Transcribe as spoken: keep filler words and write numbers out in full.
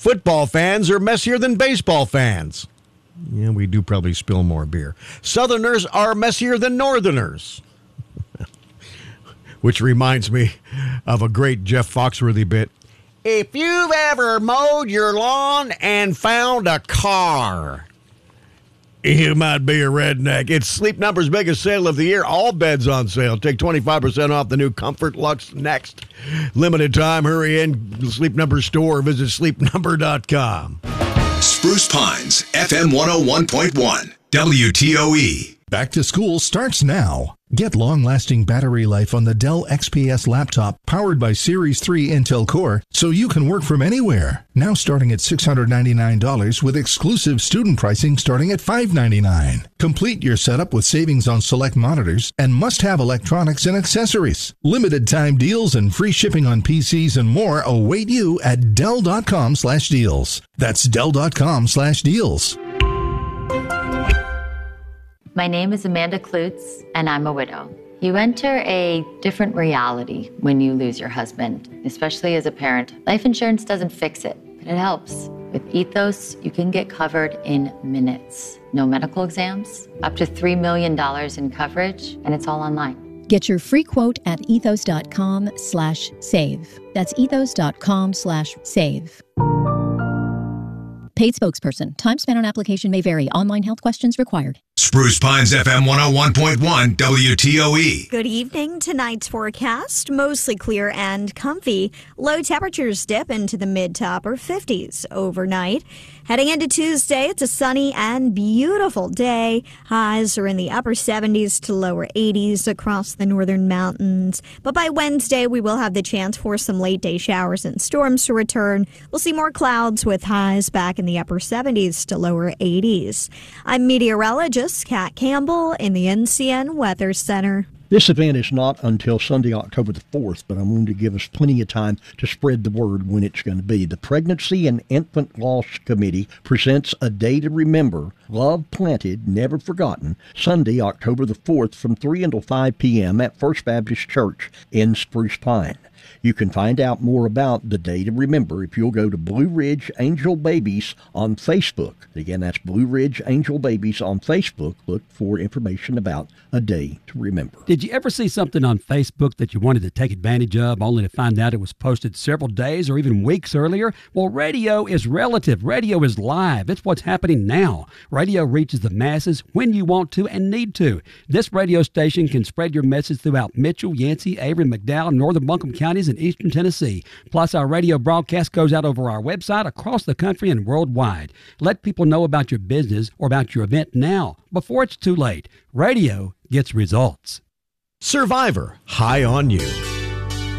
Football fans are messier than baseball fans. Yeah, we do probably spill more beer. Southerners are messier than Northerners. Which reminds me of a great Jeff Foxworthy bit. If you've ever mowed your lawn and found a car, you might be a redneck. It's Sleep Number's biggest sale of the year. All beds on sale. Take twenty-five percent off the new Comfort Luxe Next. Limited time. Hurry in. Sleep Number store. Visit sleep number dot com. Spruce Pines, F M one oh one point one, W T O E. Back to school starts now. Get long-lasting battery life on the Dell X P S laptop powered by Series three Intel Core so you can work from anywhere. Now starting at six hundred ninety-nine dollars with exclusive student pricing starting at five hundred ninety-nine dollars. Complete your setup with savings on select monitors and must-have electronics and accessories. Limited time deals and free shipping on P Cs and more await you at Dell.com slash deals. That's Dell.com slash deals. My name is Amanda Klutz, and I'm a widow. You enter a different reality when you lose your husband, especially as a parent. Life insurance doesn't fix it, but it helps. With Ethos, you can get covered in minutes. No medical exams, up to three million dollars in coverage, and it's all online. Get your free quote at ethos.com slash save. That's ethos.com slash save. Paid spokesperson. Time spent on application may vary. Online health questions required. Spruce Pines, F M one oh one point one, W T O E. Good evening. Tonight's forecast, mostly clear and comfy. Low temperatures dip into the mid to upper fifties overnight. Heading into Tuesday, it's a sunny and beautiful day. Highs are in the upper seventies to lower eighties across the northern mountains. But by Wednesday, we will have the chance for some late day showers and storms to return. We'll see more clouds with highs back in the upper seventies to lower eighties. I'm meteorologist Kat Campbell in the N C N Weather Center. This event is not until Sunday, October the fourth, but I'm going to give us plenty of time to spread the word when it's going to be. The Pregnancy and Infant Loss Committee presents A Day to Remember, Love Planted, Never Forgotten, Sunday, October the fourth from three until five p.m. at First Baptist Church in Spruce Pine. You can find out more about The Day to Remember if you'll go to Blue Ridge Angel Babies on Facebook. Again, that's Blue Ridge Angel Babies on Facebook. Look for information about A Day to Remember. Did you ever see something on Facebook that you wanted to take advantage of only to find out it was posted several days or even weeks earlier? Well, radio is relative. Radio is live. It's what's happening now. Radio reaches the masses when you want to and need to. This radio station can spread your message throughout Mitchell, Yancey, Avery, McDowell, Northern Buncombe counties, and Eastern Tennessee. Plus, our radio broadcast goes out over our website across the country and worldwide. Let people know about your business or about your event now, before it's too late. Radio gets results. Survivor, high on you.